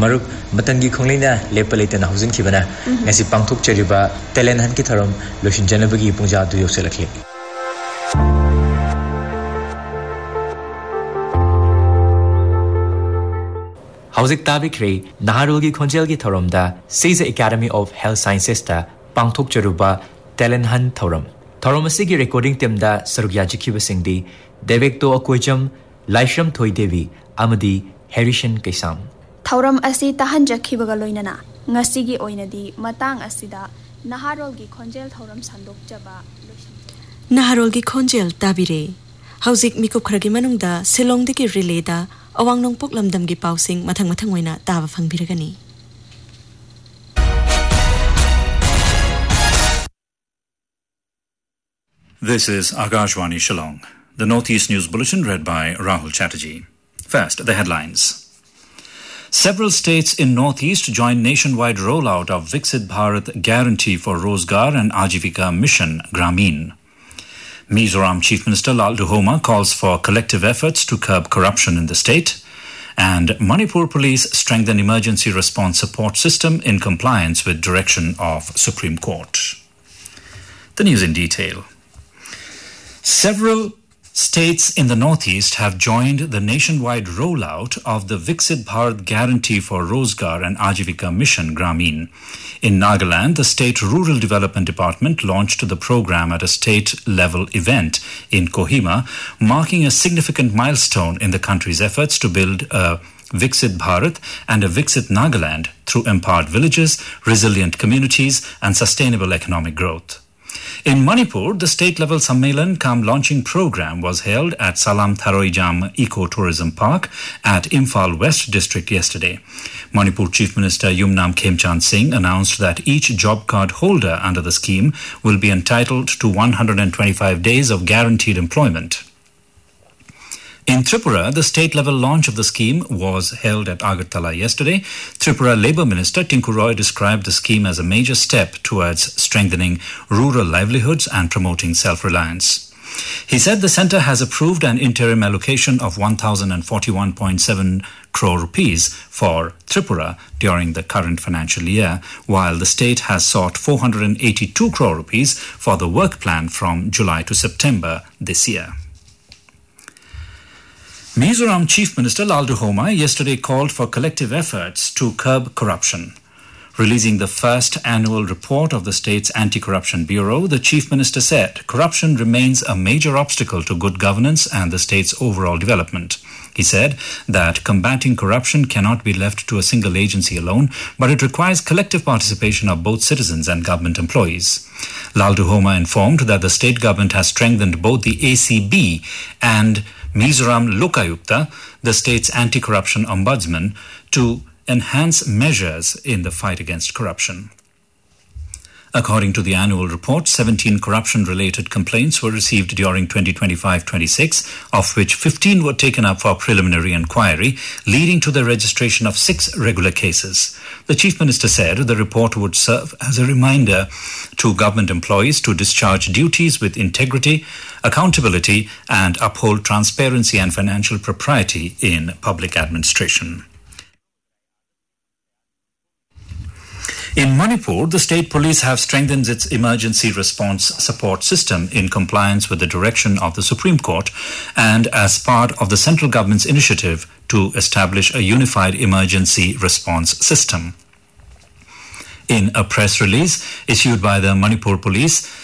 Marup Matangi Konglina Lepalita Hausin Nasi Pangtuk Cheriba Telen Hankitarum Lushin Janabagi Punja to Yoselaki. Hauzik Tabikri, Naharugi Konjelgi Torumda, Caesar Academy of Health Sciences ta, Pangtuk Cheruba, Telenhan Torum. Torumasigi recording Timda, Sarugyaji Kibasingdi, Devekto Akwajam, Laishram Toy Devi, Amadi, Harishan Kaisam. Torum Asi Tahanja Kibagaloinana, Nasigi Oinadi, Matang Asida, Naharogi Konjel Torum Sandok Jaba, Naharogi Konjel Tabire, Hauzik Mikup Kragimanunda, Selong Diki Releda, Awang nong poklamdam gi pausing mathang-mathang waina taba fangbiragani. This is Akashvani Shillong. The Northeast News Bulletin read by Rahul Chatterjee. First, the headlines. Several states in Northeast joined nationwide rollout of Viksit Bharat Guarantee for Rozgar and Ajivika Mission Grameen. Mizoram Chief Minister Laldu Homa calls for collective efforts to curb corruption in the state. And Manipur Police strengthen emergency response support system in compliance with direction of Supreme Court. The news in detail. Several states in the Northeast have joined the nationwide rollout of the Viksit Bharat Guarantee for Rozgar and Ajivika Mission Grameen. In Nagaland, the State Rural Development Department launched the program at a state-level event in Kohima, marking a significant milestone in the country's efforts to build a Viksit Bharat and a Viksit Nagaland through empowered villages, resilient communities, and sustainable economic growth. In Manipur, the state-level Sammelan Kam launching program was held at Salam Tharoijam Eco-Tourism Park at Imphal West District yesterday. Manipur Chief Minister Yumnam Khemchand Singh announced that each job card holder under the scheme will be entitled to 125 days of guaranteed employment. In Tripura, the state-level launch of the scheme was held at Agartala yesterday. Tripura Labour Minister Tinku Roy described the scheme as a major step towards strengthening rural livelihoods and promoting self-reliance. He said the centre has approved an interim allocation of 1,041.7 crore rupees for Tripura during the current financial year, while the state has sought 482 crore rupees for the work plan from July to September this year. Mizoram Chief Minister Laldu Homa yesterday called for collective efforts to curb corruption. Releasing the first annual report of the state's Anti-Corruption Bureau, the Chief Minister said corruption remains a major obstacle to good governance and the state's overall development. He said that combating corruption cannot be left to a single agency alone, but it requires collective participation of both citizens and government employees. Laldu Homa informed that the state government has strengthened both the ACB and Mizoram Lokayukta, the state's anti-corruption ombudsman, to enhance measures in the fight against corruption. According to the annual report, 17 corruption-related complaints were received during 2025-26, of which 15 were taken up for preliminary inquiry, leading to the registration of 6 regular cases. The Chief Minister said the report would serve as a reminder to government employees to discharge duties with integrity, accountability, and uphold transparency and financial propriety in public administration. In Manipur, the state police have strengthened its emergency response support system in compliance with the direction of the Supreme Court and as part of the central government's initiative to establish a unified emergency response system. In a press release issued by the Manipur Police,